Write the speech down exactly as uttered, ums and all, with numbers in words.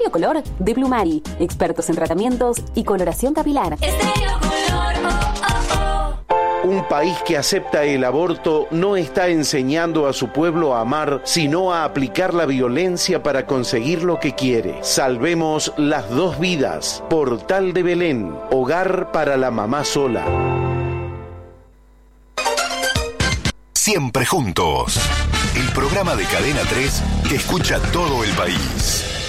Estéreo Color de Blumari, expertos en tratamientos y coloración capilar. Estéreo Color, oh, oh, oh. Un país que acepta el aborto no está enseñando a su pueblo a amar, sino a aplicar la violencia para conseguir lo que quiere. Salvemos las dos vidas. Portal de Belén, hogar para la mamá sola. Siempre juntos. El programa de Cadena tres que escucha todo el país.